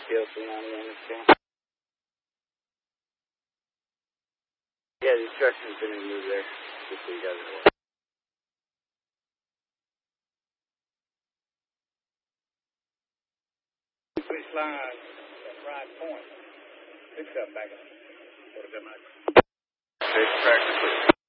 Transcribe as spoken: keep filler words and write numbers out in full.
P L C ninety-one is down. Yeah, the instructions didn't move there. Just so you guys are aware. Switch line at right point. Six up back up. What a good night. Safe practice.